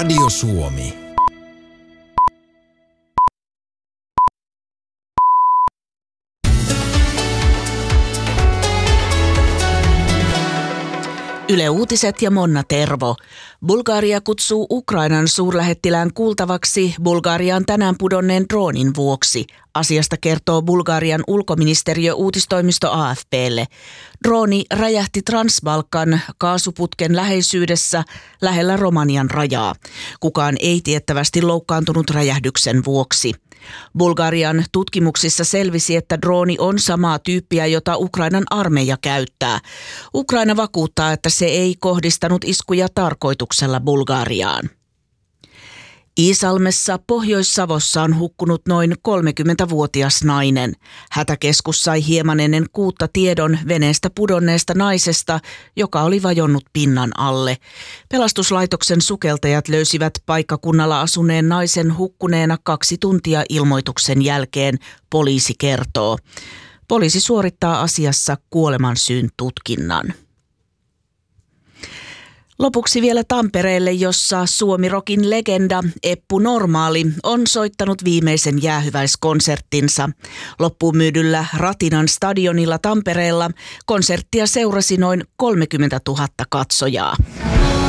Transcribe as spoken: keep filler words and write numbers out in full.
Radio Suomi. Yle Uutiset ja Monna Tervo. Bulgaria kutsuu Ukrainan suurlähettilään kuultavaksi Bulgariaan tänään pudonneen droonin vuoksi. Asiasta kertoo Bulgarian ulkoministeriö uutistoimisto A F P:lle. Drooni räjähti Transbalkan kaasuputken läheisyydessä lähellä Romanian rajaa. Kukaan ei tiettävästi loukkaantunut räjähdyksen vuoksi. Bulgarian tutkimuksissa selvisi, että drooni on samaa tyyppiä, jota Ukrainan armeija käyttää. Ukraina vakuuttaa, että se ei kohdistanut iskuja tarkoituksella Bulgariaan. Iisalmessa Pohjois-Savossa on hukkunut noin kolmekymmentävuotias nainen. Hätäkeskus sai hieman ennen kuutta tiedon veneestä pudonneesta naisesta, joka oli vajonnut pinnan alle. Pelastuslaitoksen sukeltajat löysivät paikkakunnalla asuneen naisen hukkuneena kaksi tuntia ilmoituksen jälkeen, poliisi kertoo. Poliisi suorittaa asiassa kuolemansyyn tutkinnan. Lopuksi vielä Tampereelle, jossa Suomi-rokin legenda Eppu Normaali on soittanut viimeisen jäähyväiskonserttinsa. Loppuun myydyllä Ratinan stadionilla Tampereella konserttia seurasi noin kolmekymmentätuhatta katsojaa.